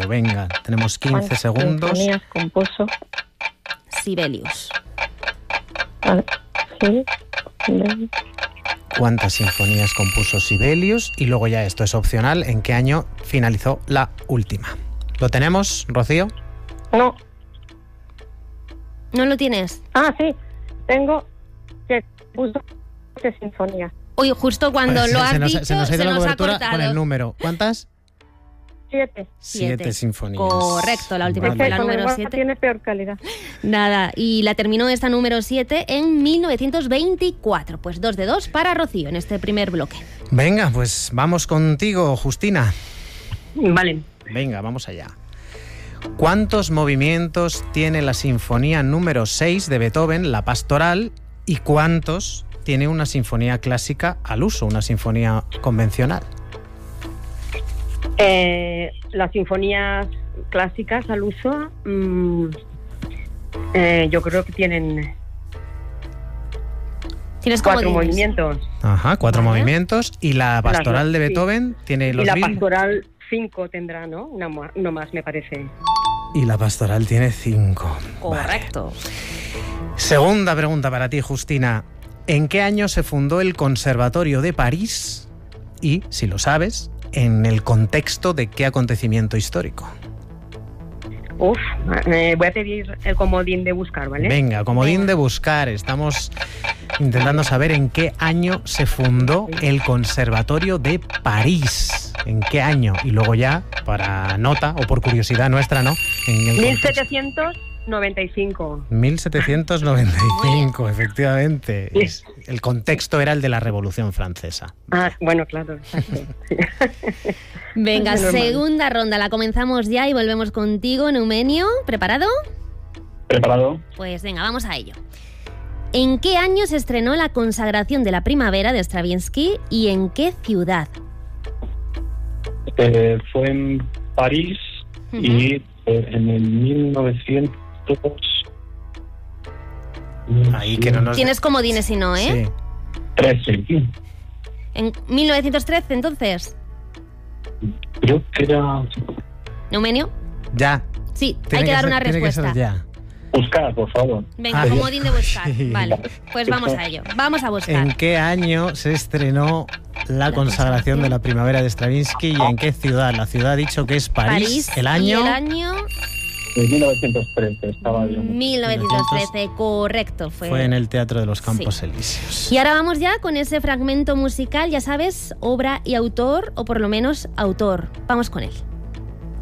tiempo. Venga, tenemos 15 segundos. ¿Cuántas sinfonías compuso Sibelius. Sibelius? ¿Cuántas sinfonías compuso Sibelius? Y luego ya esto es opcional. ¿En qué año finalizó la última? ¿Lo tenemos, Rocío? No. ¿No lo tienes? Sí. Tengo que puso 7 sinfonías. Uy, justo cuando lo has dicho, se nos ha ido la cobertura cortado. con el número. ¿Cuántas? 7. 7 sinfonías. Correcto, la última fue la Con el número WhatsApp 7. tiene peor calidad. Nada, y la terminó esta número 7 en 1924. Pues 2 de 2 para Rocío en este primer bloque. Venga, pues vamos contigo, Justina. Vale. Venga, vamos allá. ¿Cuántos movimientos tiene la sinfonía número 6 de Beethoven, la Pastoral, y cuántos tiene una sinfonía clásica al uso, una sinfonía convencional? Las sinfonías clásicas al uso, yo creo que tienen Tienes como 4 movimientos. Ajá, 4 Vale. movimientos. ¿Y la Pastoral de Beethoven tiene los Y la mismos? Pastoral 5 tendrá, ¿no? Uno más, me parece. Y la Pastoral tiene 5. Correcto. Vale. Segunda pregunta para ti, Justina. ¿En qué año se fundó el Conservatorio de París? Y, si lo sabes, ¿en el contexto de qué acontecimiento histórico? Voy a pedir el comodín de buscar, ¿vale? Venga, comodín de buscar. Estamos intentando saber en qué año se fundó el Conservatorio de París. ¿En qué año? Y luego ya, para nota o por curiosidad nuestra, ¿no? En el 1795. 1795, efectivamente. El contexto era el de la Revolución Francesa. Bueno, claro. Exacto. Venga, Es normal. segunda ronda. La comenzamos ya y volvemos contigo, Neumenio. ¿Preparado? Preparado. Pues venga, vamos a ello. ¿En qué año se estrenó La consagración de la primavera de Stravinsky y en qué ciudad? Fue en París y en el 1900. Ahí que no nos... Tienes comodines si no, ¿eh? Sí. 13. En 1913, entonces. Creo que era. ¿Neumenio? Ya. Sí, Tiene hay que dar ser- una tiene que respuesta. ser ya. Buscar, por favor. Venga, Ah, comodín de buscar. sí. Vale, pues vamos a ello. Vamos a buscar. ¿En qué año se estrenó La consagración de la primavera de Stravinsky y en qué ciudad? La ciudad ha dicho que es París. ¿El año? Y el año En 1913 estaba yo. 1913, correcto. Fue en el Teatro de los Campos Sí. Elíseos. Y ahora vamos ya con ese fragmento musical, ya sabes, obra y autor, o por lo menos autor. Vamos con él.